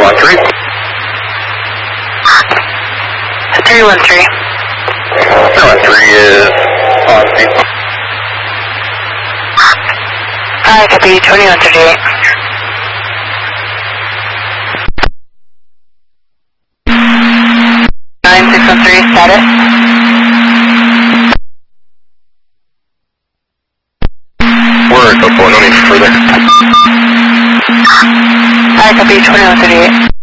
313. 313. 313 is on scene. Hi, copy 2138. 9613 status. We're at 4, no need for further. Hi, copy 2138.